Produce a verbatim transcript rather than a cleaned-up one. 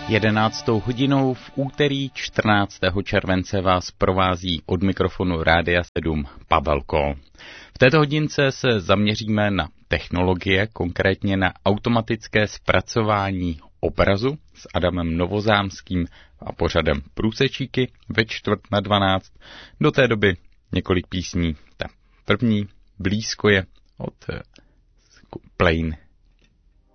jedenáctou hodinou v úterý čtrnáctého července vás provází od mikrofonu Rádia sedm Pavel Kol. V této hodince se zaměříme na technologie, konkrétně na automatické zpracování obrazu s Adamem Novozámským a pořadem Průsečíky ve čtvrt na dvanáct. Do té doby několik písní. Ta první blízko je od Plain